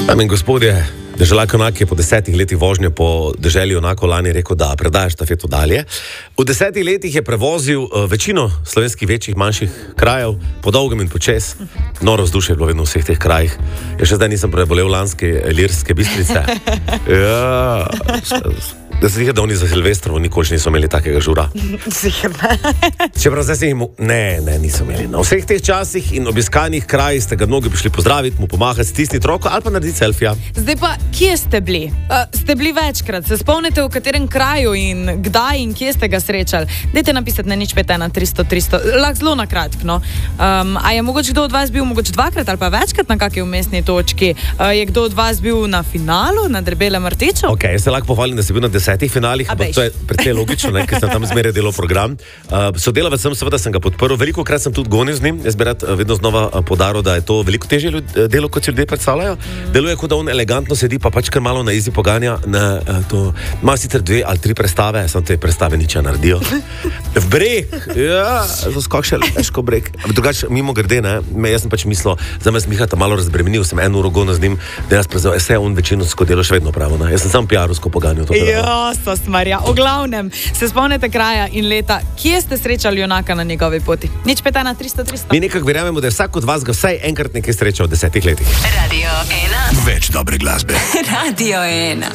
Dame in gospodje, deželak Junak je po 10 letih vožnje po deželi Junakov lani rekel, da predaja štafeto dalje. V 10 letih je prevozil večino slovenskih večjih, manjših krajev, po dolgem in počes. Noro vzdušje je bilo vedno v vseh teh krajih. Jaz še zdaj nisem prebolel lanske Ilirske Bistrice. Ja, da se da oni za Silvestrovo nikoli niso imeli takega žura. Čeprav zdaj se jim... Ne, niso imeli. Na vseh teh časih in obiskanih krajih ste ga mnogi prišli pozdraviti, mu pomahati, stisniti roko ali pa narediti selfija. Zdaj pa, kje ste bili? Ste bili večkrat? Se spomnite, v katerem kraju in kdaj in kje ste ga srečali? Dajte napisati na 051 300 300. Lahko zelo na kratko, no. A je mogoče kdo od vas bil mogoče dvakrat ali pa večkrat na kakšni umestni točki? Je kdo od vas bil na finalu, na Debelem rtiču? Ok, jaz se lahko pohvalim, da sem bil na 10 finalih, ampak to je precej logično, ker sem tam zmeraj delal program. Sodelavec sem, seveda sem ga podprl, veliko krat sem tudi gonil z njim, jaz bi rad vedno znova poudaril, da je to veliko težje delo, kot si ljudje predstavljajo. Deluje, kot da on elegantno sedi, pa pač kar malo na izi poganja, ima sicer 2 ali 3 predstave, samo te predstave nič ne naredijo. V breg, ja, skak še težko breg. Drugače, mimo grede, ne, jaz sem pač mislil, za me Mihata malo razbremenil, sem 1 uro gonil z njim, da jaz prezal, vse on večinsko delo še vedno pravo, ne. Jaz sem sam PR-ovsko poganjal to. Smarja. O glavnem, se spomnite kraja in leta, kje ste srečali Junaka na njegovi poti? 051 300 300. Mi nekako verjamemo, da je vsak od vas ga vsaj enkrat nekaj srečal v 10 letih. Radio 1. Več dobre glasbe. Radio 1.